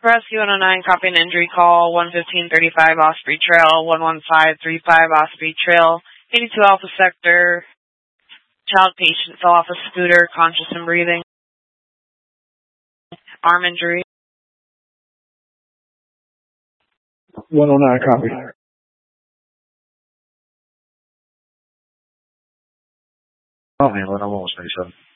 Rescue 109, copy an injury call, 11535 Osprey Trail, 11535 Osprey Trail, 82 Alpha Sector. Child patient fell off a scooter, conscious and breathing. Arm injury. 109, copy. Oh, man, what I want to say something.